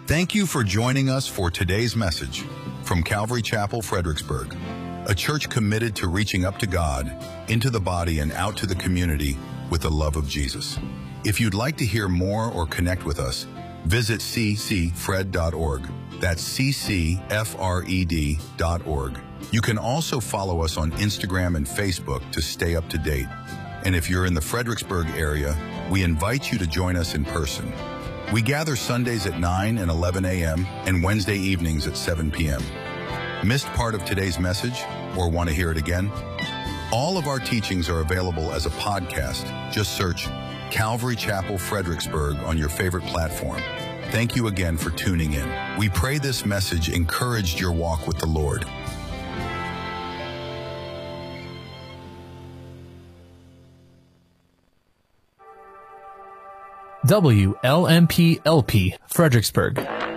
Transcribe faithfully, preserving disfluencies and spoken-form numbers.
Thank you for joining us for today's message from Calvary Chapel, Fredericksburg, a church committed to reaching up to God, into the body, and out to the community with the love of Jesus. If you'd like to hear more or connect with us, visit c c fred dot org. That's c c f r e d dot org. You can also follow us on Instagram and Facebook to stay up to date. And if you're in the Fredericksburg area, we invite you to join us in person. We gather Sundays at nine and eleven a m and Wednesday evenings at seven p m Missed part of today's message or want to hear it again? All of our teachings are available as a podcast. Just search Calvary Chapel Fredericksburg on your favorite platform. Thank you again for tuning in. We pray this message encouraged your walk with the Lord. W L M P L P, Fredericksburg.